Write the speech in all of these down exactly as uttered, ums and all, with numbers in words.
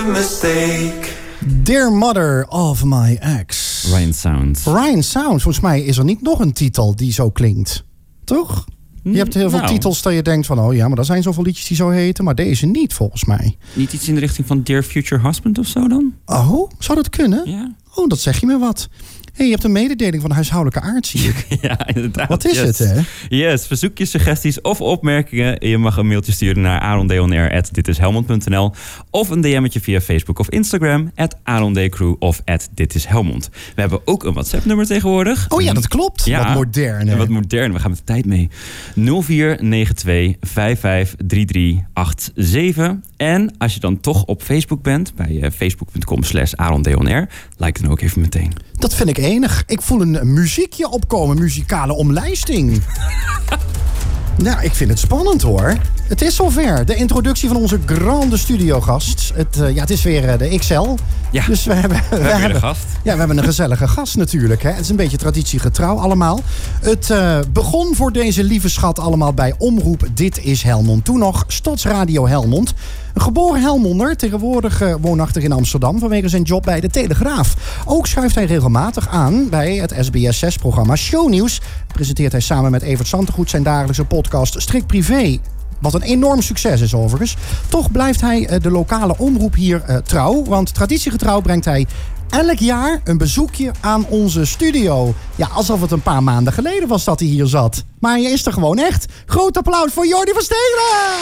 Mistake. Dear Mother of My Ex. Ryan Sounds. Ryan Sounds. Volgens mij is er niet nog een titel die zo klinkt. Toch? Je hebt heel veel nou. titels dat je denkt van... oh ja, maar er zijn zoveel liedjes die zo heten. Maar deze niet, volgens mij. Niet iets in de richting van Dear Future Husband of zo dan? Oh, zou dat kunnen? Ja. Oh, dat zeg je me wat. Hey, je hebt een mededeling van huishoudelijke aard, zie ik. Ja, inderdaad. Wat is yes. het, hè? Yes, verzoekjes, suggesties of opmerkingen. Je mag een mailtje sturen naar arondonair at ditishelmond punt n l of een D M'tje via Facebook of Instagram at arondcrew of at ditishelmond. We hebben ook een WhatsApp-nummer tegenwoordig. Oh ja, dat klopt. Ja, wat modern, hè? Wat modern. We gaan met de tijd mee. nul vier negen twee vijf vijf drie drie acht zeven. En als je dan toch op Facebook bent, bij uh, facebook punt com slash arondonair, like dan ook even meteen. Dat vind ik enig. Ik voel een muziekje opkomen, muzikale omlijsting. Nou, ik vind het spannend hoor. Het is zover. De introductie van onze grande studiogast. Het, uh, ja, het is weer uh, de X L. Ja, dus we hebben, we, we hebben hebben een gast. Ja, we hebben een gezellige gast natuurlijk. Hè. Het is een beetje traditiegetrouw allemaal. Het uh, begon voor deze lieve schat allemaal bij Omroep Dit is Helmond. Toen nog Stadsradio Helmond. Een geboren Helmonder, tegenwoordig uh, woonachtig in Amsterdam vanwege zijn job bij de Telegraaf. Ook schuift hij regelmatig aan bij het S B S zes-programma Shownieuws. Presenteert hij samen met Evert Santegoed zijn dagelijkse podcast Strikt Privé. Wat een enorm succes is overigens. Toch blijft hij uh, de lokale omroep hier uh, trouw. Want traditiegetrouw brengt hij elk jaar een bezoekje aan onze studio. Ja, alsof het een paar maanden geleden was dat hij hier zat. Maar hij is er gewoon echt. Groot applaus voor Jordi van Stelen!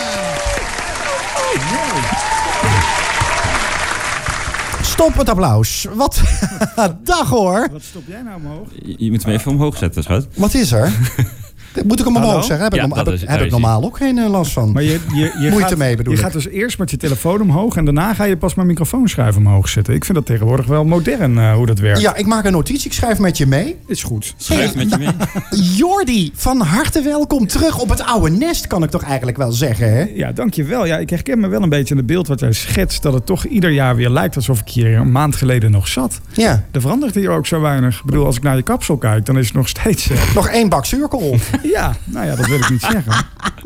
Stop het applaus. Wat? Dag hoor. Wat stop jij nou omhoog? Je, je moet hem even omhoog zetten, schat. Wat is er? Moet ik hem omhoog Hallo? zeggen? Heb ik, Ja, norma- dat heb is- ik, heb daar ik is normaal ook geen uh, last van. Maar je, je, je Moeite gaat, mee bedoel Je ik. gaat dus eerst met je telefoon omhoog en daarna ga je pas mijn microfoonschuif omhoog zetten. Ik vind dat tegenwoordig wel modern uh, hoe dat werkt. Ja, ik maak een notitie. Ik schrijf met je mee. Is goed. Schrijf met je mee. Jordi, van harte welkom terug op het oude nest, kan ik toch eigenlijk wel zeggen, hè? Ja, dankjewel. Ja, ik herken me wel een beetje in het beeld wat jij schetst. Dat het toch ieder jaar weer lijkt alsof ik hier een maand geleden nog zat. Ja. Er verandert hier ook zo weinig. Ik bedoel, als ik naar je kapsel kijk, dan is het nog steeds... Uh, Nog één bak zuurkool. ja, nou ja, dat wil ik niet zeggen.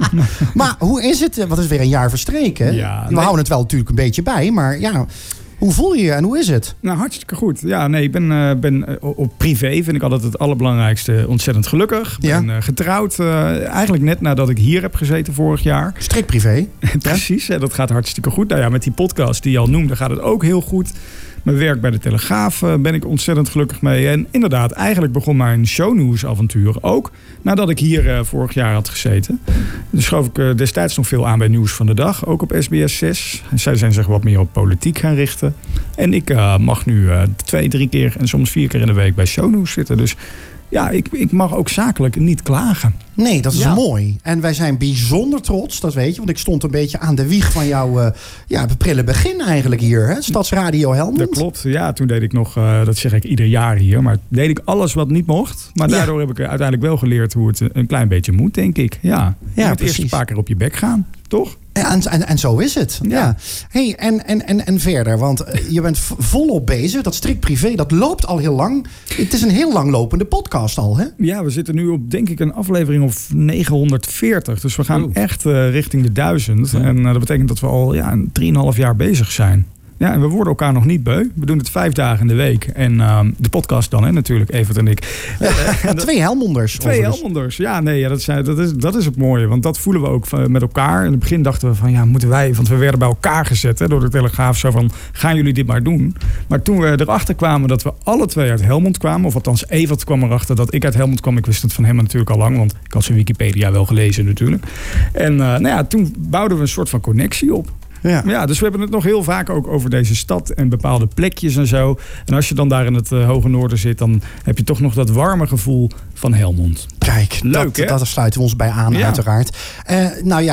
Maar hoe is het? Want het is weer een jaar verstreken. Ja, We nee. houden het wel natuurlijk een beetje bij, maar ja... Hoe voel je je en hoe is het? Nou, hartstikke goed. Ja, nee, ik ben, uh, ben uh, op privé vind ik altijd het allerbelangrijkste ontzettend gelukkig. Ik Ja. ben uh, getrouwd uh, eigenlijk net nadat ik hier heb gezeten vorig jaar. Strikt privé. Precies, hè, dat gaat hartstikke goed. Nou ja, met die podcast die je al noemde gaat het ook heel goed. Mijn werk bij de Telegraaf uh, ben ik ontzettend gelukkig mee. En inderdaad, eigenlijk begon mijn shownieuwsavontuur ook nadat ik hier uh, vorig jaar had gezeten. Dus schoof ik uh, destijds nog veel aan bij Nieuws van de Dag, ook op S B S zes. Zij zijn zich wat meer op politiek gaan richten. En ik uh, mag nu uh, twee, drie keer en soms vier keer in de week bij Shownieuws zitten. Dus ja, ik, ik mag ook zakelijk niet klagen. Nee, dat is Ja. mooi. En wij zijn bijzonder trots, dat weet je. Want ik stond een beetje aan de wieg van jouw uh, ja, prille begin eigenlijk hier. Hè? Stadsradio Helmond. Dat klopt. Ja, toen deed ik nog, uh, dat zeg ik ieder jaar hier, maar deed ik alles wat niet mocht. Maar Ja. daardoor heb ik uiteindelijk wel geleerd hoe het een klein beetje moet, denk ik. Ja, je Ja, moet precies. eerst een paar keer op je bek gaan, toch? En, en, en zo is het. Ja. Ja. Hey, en, en, en, en verder, want uh, je bent v- volop bezig. Dat Strikt Privé, dat loopt al heel lang. Het is een heel lang lopende podcast al, hè? Ja, we zitten nu op denk ik een aflevering of negenhonderdveertig. Dus we gaan Oeh. echt uh, richting de duizend. En uh, dat betekent dat we al ja, een drieënhalf jaar bezig zijn. Ja, en we worden elkaar nog niet beu. We doen het vijf dagen in de week. En uh, de podcast dan, hè, natuurlijk, Evert en ik. Ja, twee Helmonders. Twee overigens. Helmonders. Ja, nee, ja, dat, zijn, dat, is, dat is het mooie. Want dat voelen we ook van- met elkaar. In het begin dachten we van, ja, moeten wij... Want we werden bij elkaar gezet hè, door de Telegraaf. Zo van, gaan jullie dit maar doen? Maar toen we erachter kwamen dat we alle twee uit Helmond kwamen... of althans Evert kwam erachter dat ik uit Helmond kwam. Ik wist het van hem natuurlijk al lang. Want ik had zijn Wikipedia wel gelezen natuurlijk. En uh, nou ja, toen bouwden we een soort van connectie op. Ja. Ja, dus we hebben het nog heel vaak ook over deze stad en bepaalde plekjes en zo. En als je dan daar in het uh, hoge noorden zit, dan heb je toch nog dat warme gevoel van Helmond. Kijk, Leuk, dat, hè? dat sluiten we ons bij aan, Ja. uiteraard. Uh, nou ja.